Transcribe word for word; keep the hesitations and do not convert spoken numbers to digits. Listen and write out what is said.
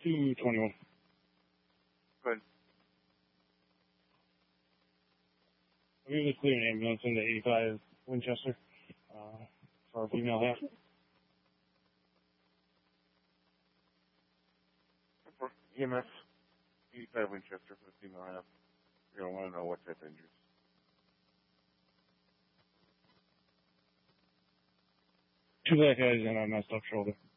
two twenty-one. Good. We have a clear an ambulance into eighty-five Winchester uh, for a female half. For E M S, eighty-five Winchester for the female half. You're going to want to know what type of injuries. Two black eyes and a messed up shoulder.